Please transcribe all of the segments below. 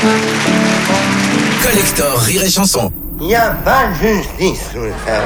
Collector Rire et Chanson. Il n'y a pas de justice, vous le savez.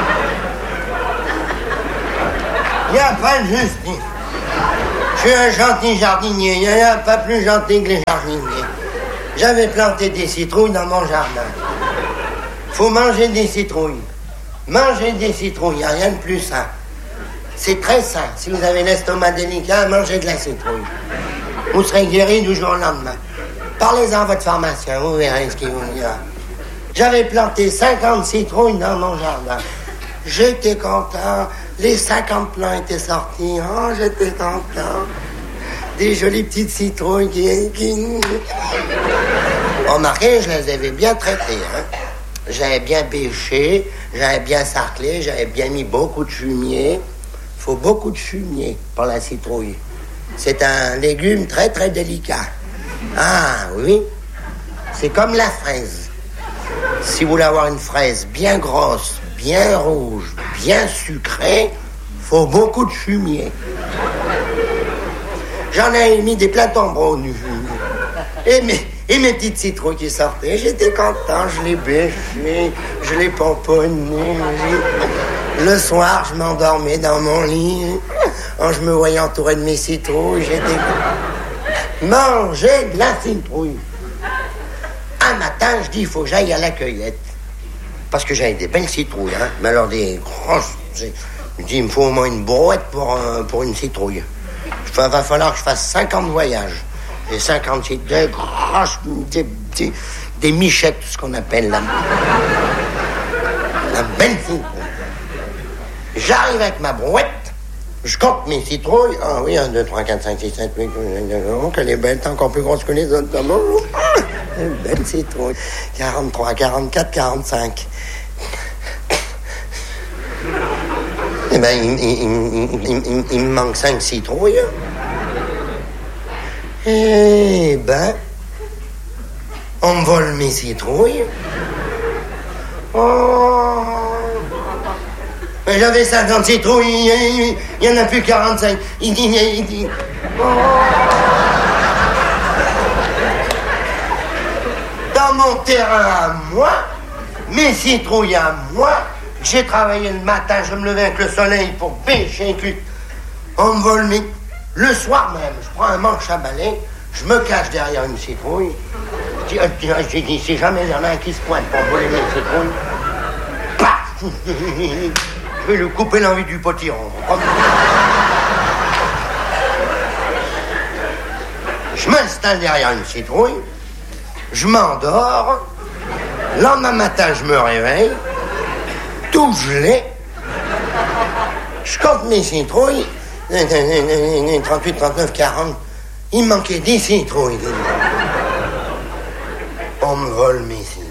Il n'y a pas de justice. Je suis un gentil jardinier. Il n'y a pas plus gentil que les jardiniers. J'avais planté des citrouilles dans mon jardin. Faut manger des citrouilles. Manger des citrouilles, il n'y a rien de plus sain. C'est très sain. Si vous avez l'estomac délicat, mangez de la citrouille. Vous serez guéri du jour au lendemain. Parlez-en à votre pharmacien, vous verrez ce qu'il vous dira. J'avais planté 50 citrouilles dans mon jardin. J'étais content. Les 50 plants étaient sortis. Oh, j'étais content. Des jolies petites citrouilles qui... Remarquez, je les avais bien traitées. J'avais bien bêché, j'avais bien sarclé, j'avais bien mis beaucoup de fumier. Il faut beaucoup de fumier pour la citrouille. C'est un légume très très délicat. Ah oui, c'est comme la fraise. Si vous voulez avoir une fraise bien grosse, bien rouge, bien sucrée, faut beaucoup de fumier. J'en ai mis des plats tombereaux du fumier. Et mes petites citrouilles qui sortaient, j'étais content, je les bêchais, je les pomponnais. Le soir, je m'endormais dans mon lit, je me voyais entouré de mes citrouilles, j'étais... Manger de la citrouille. Un matin, je dis, il faut que j'aille à la cueillette. Parce que j'avais des belles citrouilles, mais alors des grosses... Je dis, il me faut au moins une brouette pour une citrouille. Il va falloir que je fasse 50 voyages. J'ai 50 citrouilles, des grosses... Des michettes, ce qu'on appelle la belle citrouille. J'arrive avec ma brouette. Je compte mes citrouilles. Ah oui, 1, 2, 3, 4, 5, 6, 7, 8, 9, qu'elle est belle, encore plus grosse que les autres. Une belle citrouille. 43, 44, 45. Eh ben, il me manque 5 citrouilles. Eh ben, on me vole mes citrouilles. Oh... J'avais 50 citrouilles, il n'y en a plus 45. Oh. Dans mon terrain à moi, mes citrouilles à moi, j'ai travaillé le matin, je me levais avec le soleil pour pêcher. On me vole mes... Le soir même, je prends un manche à balai, je me cache derrière une citrouille. J'ai dit, si jamais il y en a un qui se pointe pour voler mes citrouilles, paf. Je vais lui couper l'envie du potiron. Je m'installe derrière une citrouille, je m'endors, le lendemain matin je me réveille, tout gelé, je compte mes citrouilles, 38, 39, 40, il me manquait 10 citrouilles. On me vole mes citrouilles.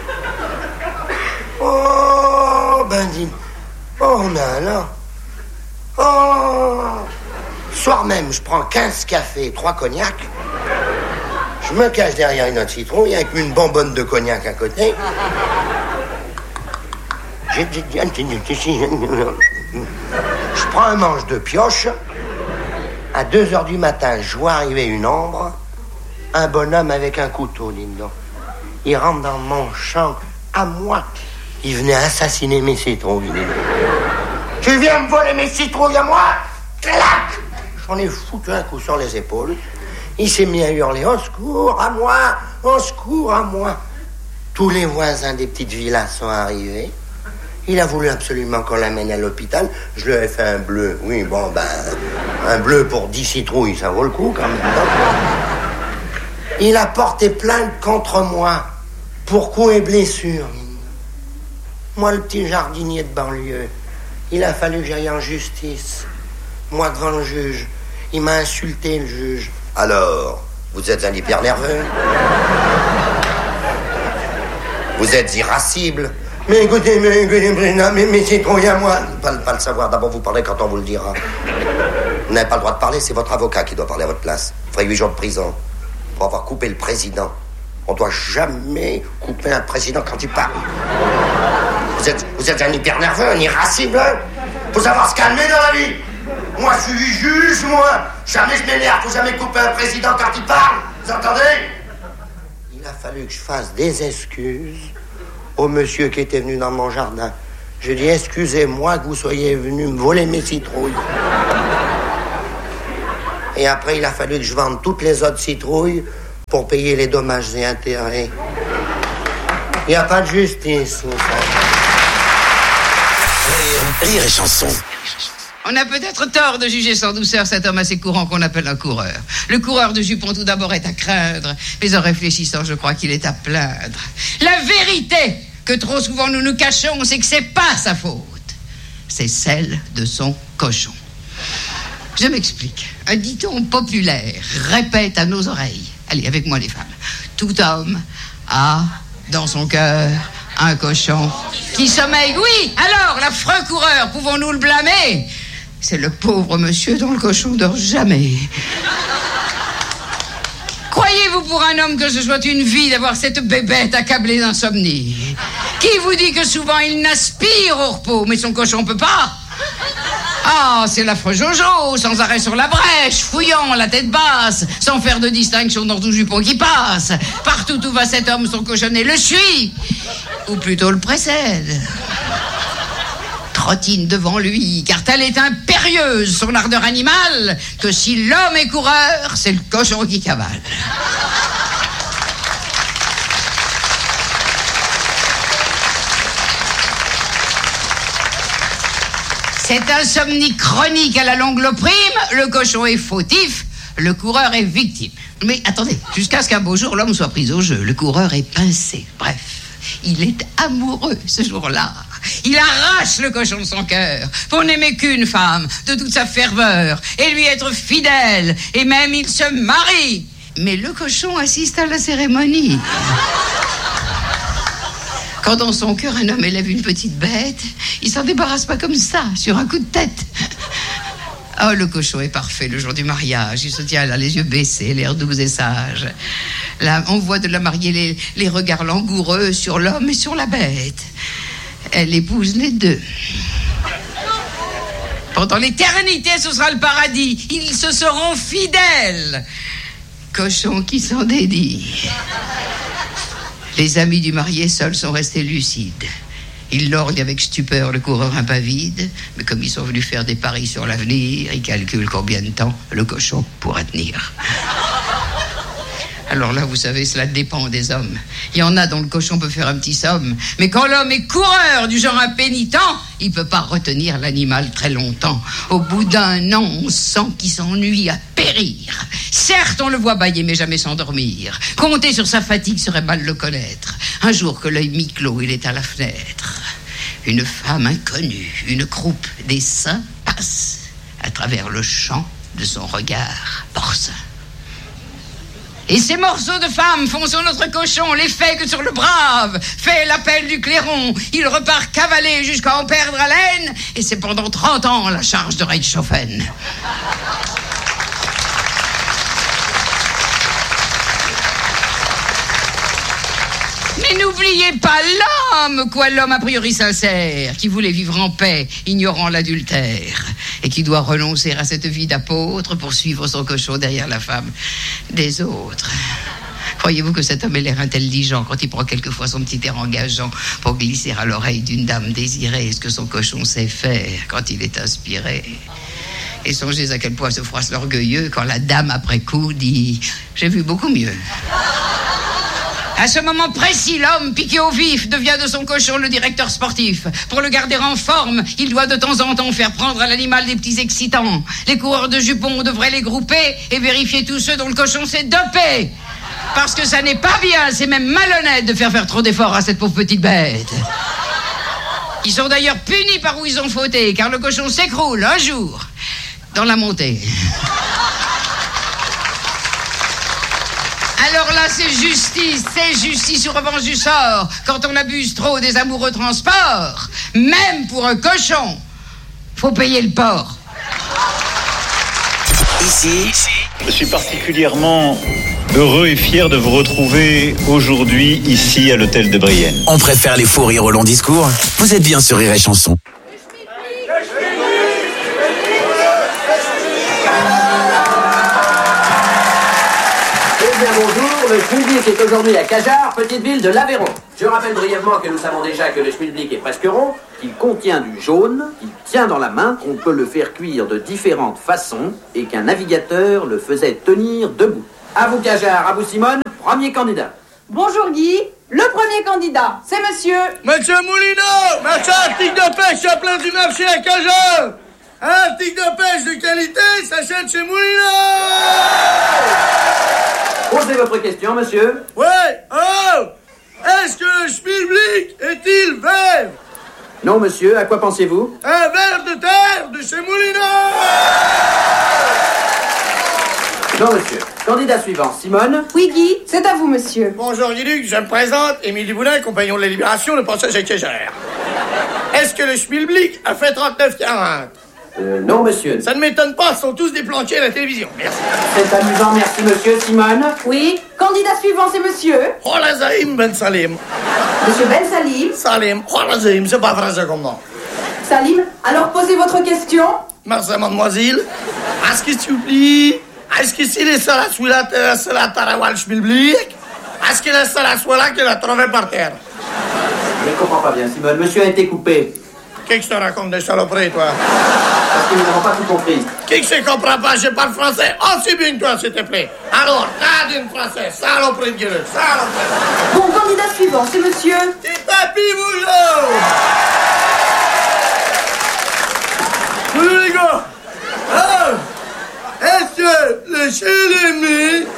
Oh, ben dis... Oh, mais alors... Oh... Soir même, je prends 15 cafés, 3 cognacs. Je me cache derrière une autre citrouille avec une bonbonne de cognac à côté. Je prends un manche de pioche. À 2h du matin, je vois arriver une ombre. Un bonhomme avec un couteau, dis donc. Il rentre dans mon champ à moi. Il venait assassiner mes citrouilles. Tu viens me voler mes citrouilles à moi? Clac! J'en ai foutu un coup sur les épaules. Il s'est mis à hurler, au secours à moi, au secours à moi. Tous les voisins des petites villas sont arrivés. Il a voulu absolument qu'on l'amène à l'hôpital. Je lui ai fait un bleu. Oui, bon, ben, un bleu pour 10 citrouilles, ça vaut le coup quand même. Il a porté plainte contre moi pour coups et blessures. Moi, le petit jardinier de banlieue, il a fallu que j'aille en justice. Moi, devant le juge, il m'a insulté, le juge. Alors, vous êtes un hyper nerveux? Vous êtes irascible? Mais écoutez, mes citrouilles à moi. Pas le savoir, d'abord vous parlez quand on vous le dira. Vous n'avez pas le droit de parler, c'est votre avocat qui doit parler à votre place. Vous ferez 8 jours de prison pour avoir coupé le président. On ne doit jamais couper un président quand il parle. Vous êtes un hyper nerveux, un irascible. Faut savoir se calmer dans la vie. Moi, je suis juge, moi. Jamais je m'énerve. Faut jamais couper un président quand il parle. Vous entendez? fallu que je fasse des excuses au monsieur qui était venu dans mon jardin. Je dis, excusez-moi que vous soyez venu me voler mes citrouilles. Et après, il a fallu que je vende toutes les autres citrouilles pour payer les dommages et intérêts. Il n'y a pas de justice, vous savez. Rire et chanson. On a peut-être tort de juger sans douceur cet homme assez courant qu'on appelle un coureur. Le coureur de jupons, tout d'abord, est à craindre, mais en réfléchissant, je crois qu'il est à plaindre. La vérité que trop souvent nous nous cachons, c'est que c'est pas sa faute. C'est celle de son cochon. Je m'explique. Un dicton populaire répète à nos oreilles. Allez, avec moi les femmes. Tout homme a dans son cœur un cochon qui sommeille. Oui, alors, l'affreux coureur, pouvons-nous le blâmer? C'est le pauvre monsieur dont le cochon dort jamais. Croyez-vous pour un homme que ce soit une vie d'avoir cette bébête accablée d'insomnie? Qui vous dit que souvent il n'aspire au repos, mais son cochon peut pas? Ah, c'est l'affreux Jojo, sans arrêt sur la brèche, fouillant la tête basse, sans faire de distinction dans tout jupon qui passe. Partout où va cet homme, son cochonnet le suit, ou plutôt le précède. Trottine devant lui, car telle est impérieuse son ardeur animale, que si l'homme est coureur, c'est le cochon qui cavale. Cette insomnie chronique à la longue l'opprime, le cochon est fautif, le coureur est victime. Mais attendez, jusqu'à ce qu'un beau jour l'homme soit pris au jeu, le coureur est pincé. Bref, il est amoureux ce jour-là. Il arrache le cochon de son cœur pour n'aimer qu'une femme de toute sa ferveur et lui être fidèle, et même il se marie. Mais le cochon assiste à la cérémonie. Quand dans son cœur un homme élève une petite bête, il s'en débarrasse pas comme ça, sur un coup de tête. Oh, le cochon est parfait le jour du mariage. Il se tient là, les yeux baissés, l'air doux et sage. Là, on voit de la mariée les regards langoureux sur l'homme et sur la bête. Elle épouse les deux. Pendant l'éternité, ce sera le paradis. Ils se seront fidèles. Cochon qui s'en dédie. Les amis du marié seuls sont restés lucides. Ils lorgnent avec stupeur le coureur impavide, mais comme ils sont venus faire des paris sur l'avenir, ils calculent combien de temps le cochon pourra tenir. Alors là, vous savez, cela dépend des hommes. Il y en a dont le cochon peut faire un petit somme, mais quand l'homme est coureur du genre impénitent, il peut pas retenir l'animal très longtemps. Au bout d'un an, on sent qu'il s'ennuie à périr. Certes, on le voit bâiller, mais jamais s'endormir. Compter sur sa fatigue serait mal le connaître. Un jour que l'œil mi-clos, il est à la fenêtre. Une femme inconnue, une croupe des seins passe à travers le champ de son regard porcin. Et ces morceaux de femme font sur notre cochon l'effet que sur le brave fait l'appel du clairon. Il repart cavaler jusqu'à en perdre haleine, et c'est pendant 30 ans la charge de Reichshoffen. Mais n'oubliez pas l'homme, quoi, l'homme a priori sincère, qui voulait vivre en paix, ignorant l'adultère, et qui doit renoncer à cette vie d'apôtre pour suivre son cochon derrière la femme des autres. Croyez-vous que cet homme ait l'air intelligent quand il prend quelquefois son petit air engageant pour glisser à l'oreille d'une dame désirée ce que son cochon sait faire quand il est inspiré? Et songez à quel point se froisse l'orgueilleux quand la dame après coup dit « J'ai vu beaucoup mieux ». À ce moment précis, l'homme, piqué au vif, devient de son cochon le directeur sportif. Pour le garder en forme, il doit de temps en temps faire prendre à l'animal des petits excitants. Les coureurs de jupons devraient les grouper et vérifier tous ceux dont le cochon s'est dopé. Parce que ça n'est pas bien, c'est même malhonnête de faire trop d'efforts à cette pauvre petite bête. Ils sont d'ailleurs punis par où ils ont fauté, car le cochon s'écroule un jour dans la montée. Alors là, c'est justice ou revanche du sort, quand on abuse trop des amoureux transports. Même pour un cochon, faut payer le porc. Ici, je suis particulièrement heureux et fier de vous retrouver aujourd'hui ici à l'hôtel de Brienne. on préfère les faux rires au long discours. Vous êtes bien sur Rire et Chanson. Eh bien, bonjour. le Schmilblick est aujourd'hui à Cajarc, petite ville de l'Aveyron. Je rappelle brièvement que nous savons déjà que le Schmilblick est presque rond, qu'il contient du jaune, qu'il tient dans la main, qu'on peut le faire cuire de différentes façons et qu'un navigateur le faisait tenir debout. À vous Cajarc, à vous Simone, premier candidat. Bonjour Guy, le premier candidat, c'est monsieur... Monsieur Moulineau, machin article de pêche à place du marché à Cajarc. Un article de pêche de qualité s'achète chez Moulineau. Posez votre question, monsieur. Ouais, oh, est-ce que le Schmilblick est-il vert? Non, monsieur, à quoi pensez-vous? Un ver de terre de chez Moulineau. Non, monsieur. Candidat suivant, Simone. Oui Guy, c'est à vous monsieur. Bonjour Guy-Luc, je me présente, Émile Duboulin, compagnon de la Libération, le passage à Cajarc. Est-ce que le Schmilblick a fait 39,40? Non, monsieur. Ça ne m'étonne pas, ils sont tous déplanqués à la télévision. Merci. C'est amusant, merci, monsieur. Simone. Oui, candidat suivant, c'est monsieur... Olazaïm Ben Salim. Monsieur Ben Salim. Salim, Olazaïm, c'est pas français comme nom. Salim, alors posez votre question. Merci, mademoiselle. Est-ce que tu oublies? Est-ce que c'est le seul à celui-là, c'est la Tarawal Schmilblick? Est-ce que le seul à celui-là qui l'a trouvé par terre? Je ne comprends pas bien, Simone. Monsieur a été coupé. Qu'est-ce que je te raconte des saloperies, toi? Parce que nous n'avons pas tout compris. Qui que je comprends pas? Je parle français aussi bien que toi, s'il te plaît. Alors, t'as dit français, saloperie de gueule, saloperie. Bon, candidat suivant, c'est monsieur... C'est Papy Boulot! Bonjour les gars! Alors, est-ce que le chélémi,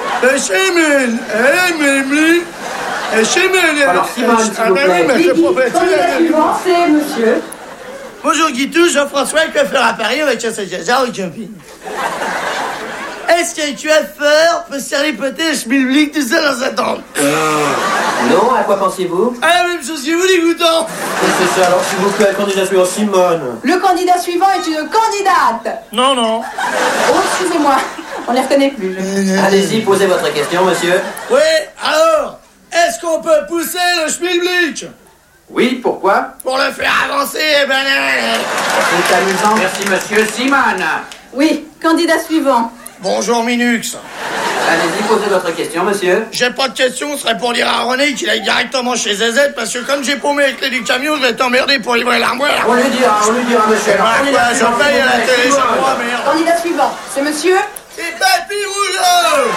Alors, Simone, s'il vous plaît. Candidat suivant, c'est monsieur... Bonjour Guitou, Jean-François, coiffeur à Paris avec chasse à Cajarc et camping. Est-ce que tu as fort peut se ripoter le Schmilblick tout seul dans sa tente? Non, à quoi pensez-vous? Ah, la même chose que vous, dégoûtant! C'est ça, alors s'il vous plaît, candidat suivant, Simone. Le candidat suivant est une candidate. Non, non. Oh, excusez-moi, on les reconnaît plus. Allez-y, posez votre question, monsieur. Oui, alors, est-ce qu'on peut pousser le Schmilblick? Oui, pourquoi? Pour le faire avancer, ben... C'est amusant. Merci, monsieur. Simone. Oui, candidat suivant. Bonjour Minux. Allez-y, posez votre question, monsieur. J'ai pas de question, ce serait pour dire à René qu'il aille directement chez ZZ, parce que comme j'ai paumé avec les du camion, je vais t'emmerder pour livrer l'armoire. On lui dira, monsieur. Bah, je paye à la télé, je crois, merde. Candidat suivant, c'est monsieur... C'est Papy Rougeau.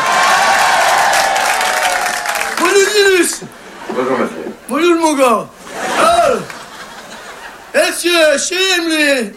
Bonjour Minux. Bonjour, monsieur. Bonjour mon gars. Oh, est-ce que Schmilblick,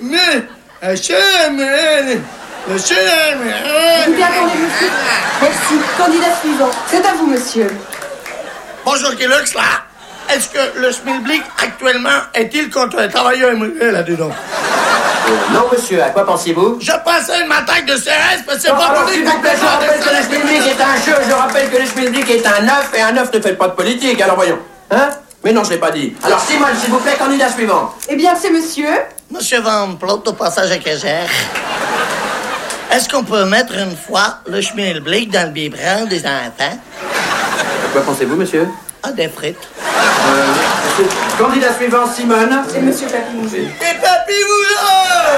Écoutez, attendez, monsieur. Merci. Candidat suivant, c'est à vous, monsieur. Bonjour Guilux, là. Est-ce que le Schmilblick, actuellement, est-il contre les travailleurs immigrés là-dedans? Non, monsieur, à quoi pensiez-vous? Je pensais une attaque de CRS, parce que c'est pas alors, politique. s'il vous plaît, je rappelle que le Schmilblick est un jeu. Je rappelle que le Schmilblick est un œuf, et un œuf ne fait pas de politique. Alors, voyons. Hein? Mais non, je l'ai pas dit. Alors, Simone, s'il vous plaît, candidat suivant. Eh bien, c'est monsieur... Monsieur Van Plot, au passage à Cajarc. Est-ce qu'on peut mettre une fois le Schmilblick dans le biberon des enfants? À quoi pensez-vous, monsieur? Ah, des frites. Candidat suivant, Simone. C'est monsieur Papy. Et Papy Boulot!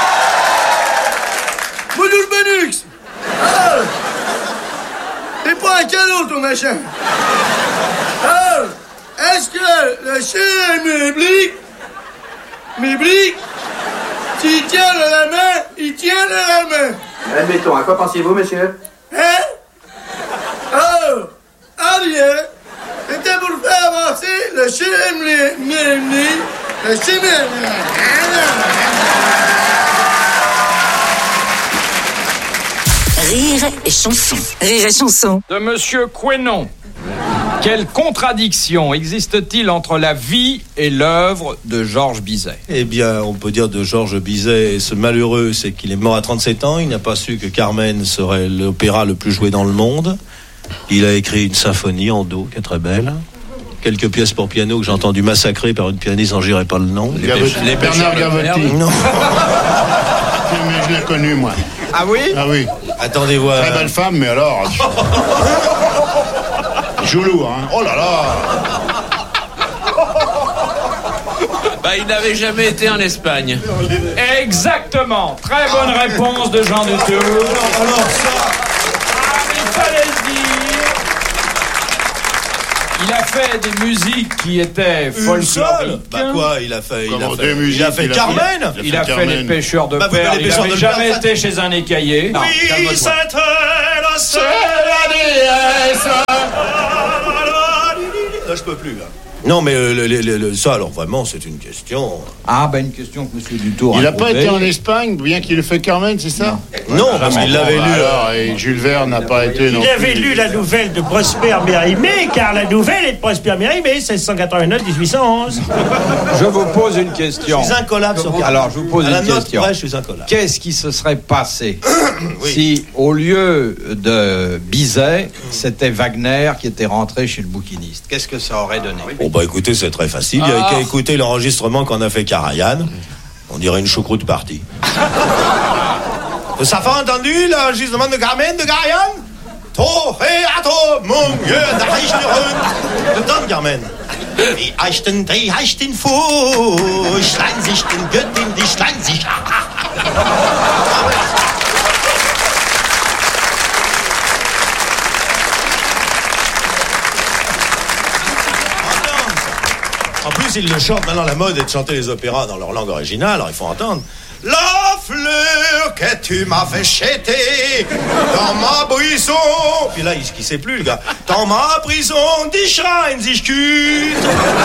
Bonjour Benux! Oh! T'es pas un cadeau, ton machin! Oh! Est-ce que le Schmilblick, s'il tient de la main, il tient de la main? Admettons, à quoi pensiez-vous, monsieur? Hein? Oh! Ah bien! C'était pour faire avancer le Schmilblick, Rire et chanson. Rire et chanson. De Monsieur Quénon. Quelle contradiction existe-t-il entre la vie et l'œuvre de Georges Bizet? Eh bien, on peut dire de Georges Bizet, ce malheureux, c'est qu'il est mort à 37 ans. Il n'a pas su que Carmen serait l'opéra le plus joué dans le monde. Il a écrit une symphonie en do, qui est très belle. Quelques pièces pour piano que j'ai entendu massacrer par une pianiste dont je dirai pas le nom. Les Bernard Gavotti. Non. Mais je l'ai connu, moi. Ah oui? Ah oui. Attendez voir. Très belle femme, mais alors... Joulou, hein. Oh là là. Bah, il n'avait jamais été en Espagne. Exactement. Très bonne réponse de Jean Dutour. Alors ça... Ah, mais il fallait le dire. Il a fait des musiques qui étaient folkloriques. Bah quoi, il a fait Carmen. Il a fait les pêcheurs de perles. Il n'avait jamais été chez un écaillé. Oui, c'était la seule Là, je peux plus, là. Non, mais ça, alors vraiment, c'est une question. Ah, ben une question que M. Dutour Il n'a pas été en Espagne, bien qu'il ait fait Carmen, c'est ça? Non, parce qu'il l'avait lu. Alors, et Jules Verne n'a pas été non plus. Il avait lu la nouvelle de Prosper Mérimée, car la nouvelle est de Prosper Mérimée, 1689-1811. Je vous pose une question. Je suis incollable sur Carmen. Alors, je vous pose une question. Ouais, je suis incollable. Qu'est-ce qui se serait passé si, au lieu de Bizet, c'était Wagner qui était rentré chez le bouquiniste? Qu'est-ce que ça aurait donné? Bon, bah écoutez, c'est très facile. Il n'y a qu'à écouter l'enregistrement qu'en a fait Karajan. On dirait une choucroute partie. Ça fait entendu l'enregistrement de Carmen de Karajan? To, hey, ato, mon Dieu, da ich ne rün. Donne, Carmen. Die Eichten, die Eichten, Fu, schlein sich den Göttin, die schlein sich. En plus, ils le chantent. Maintenant, la mode est de chanter les opéras dans leur langue originale. Alors, il faut entendre. La fleur que tu m'as fait jeter dans ma prison. Puis là, il sait plus, le gars. Dans ma prison, die Schrein sich kühlt.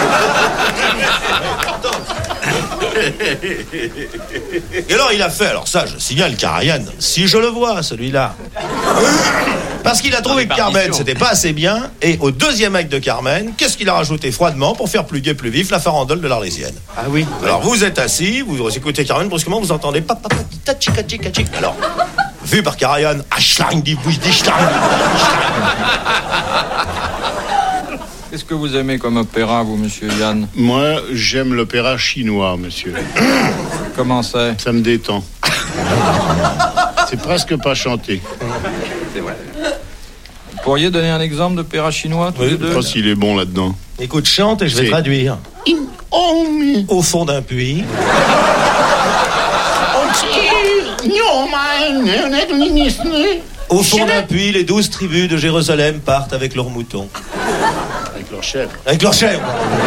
Et alors, il a fait, alors ça, je signale Karajan, si je le vois, celui-là. Parce qu'il a trouvé que Carmen, c'était pas assez bien. Et au deuxième acte de Carmen, qu'est-ce qu'il a rajouté froidement pour faire plus gai, plus vif, la farandole de l'Arlésienne? Ah oui. Alors vous êtes assis, vous écoutez Carmen, brusquement vous entendez papa, alors, vu par Karajan, Qu'est-ce que vous aimez comme opéra, vous, monsieur Yann? Moi, j'aime l'opéra chinois, monsieur. Comment c'est? Ça me détend. C'est presque pas chanté. C'est vrai. Vous pourriez donner un exemple d'opéra chinois, tous les deux? Je pense qu'il est bon là-dedans. Écoute, chante et je vais traduire. Au fond d'un puits. Au fond d'un puits, les 12 tribus de Jérusalem partent avec leurs moutons. Avec leurs chèvres. Avec leurs chèvres.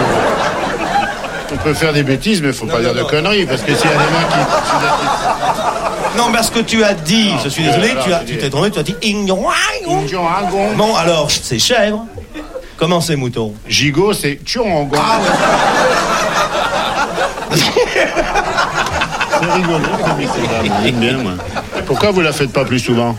On peut faire des bêtises, mais il faut pas dire de conneries, parce que s'il y a des mains qui... Non, parce que tu as dit, je suis désolé, tu t'es trompé, tu as dit Bon, alors, c'est chèvre. Comment c'est mouton? Gigot, c'est Tchurangon. Ah ouais. C'est rigolo, j'aime bien, moi. Pourquoi vous la faites pas plus souvent?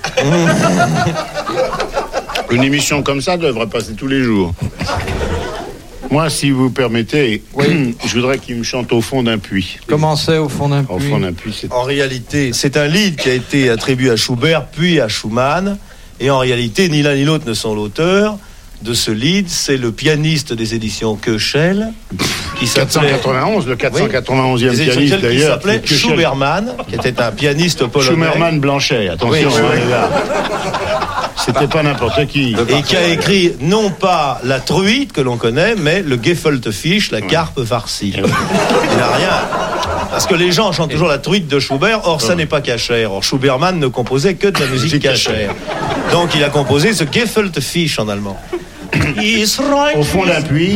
Une émission comme ça devrait passer tous les jours. Moi, si vous permettez, je voudrais qu'il me chante Au fond d'un puits. Comment c'est Au fond d'un puits? Au fond d'un puits, c'est... En réalité, c'est un lied qui a été attribué à Schubert, puis à Schumann. Et en réalité, ni l'un ni l'autre ne sont l'auteur de ce lied. C'est le pianiste des éditions Köchel, qui s'appelait... 491, le 491e pianiste d'ailleurs. Qui s'appelait Schuberman, qui était un pianiste polonais. Schuberman Blanchet, attention. C'était pas n'importe qui. Et qui a écrit non pas la truite que l'on connaît, mais le Gefilte Fisch, la carpe farcie. Il n'a rien. Parce que les gens chantent toujours la truite de Schubert, or ça n'est pas cachère. Or Schuberman ne composait que de la musique cachère. Donc il a composé ce Gefilte Fisch en allemand. Au fond d'un puits.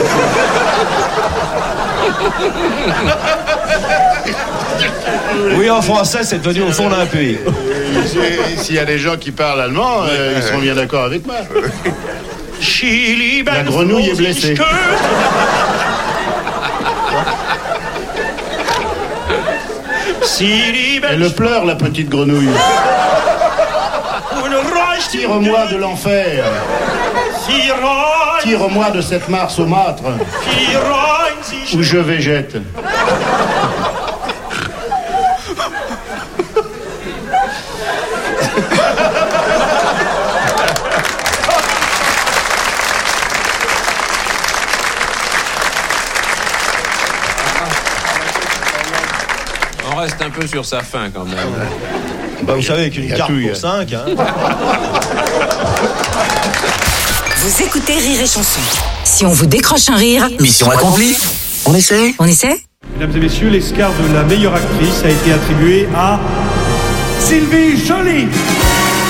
Oui, en français, c'est devenu au fond d'un puits. S'il y a des gens qui parlent allemand, ils seront bien d'accord avec moi. La grenouille est blessée. Elle pleure, la petite grenouille. Tire-moi de l'enfer. Tire-moi de cette mare saumâtre où je végète. On reste un peu sur sa fin quand même. Bah, vous savez qu'une carte pour 5, hein. Vous écoutez Rire et Chanson. Si on vous décroche un rire... Mission accomplie. On essaie? On essaie? Mesdames et messieurs, l'Oscar de la meilleure actrice a été attribué à Sylvie Joly.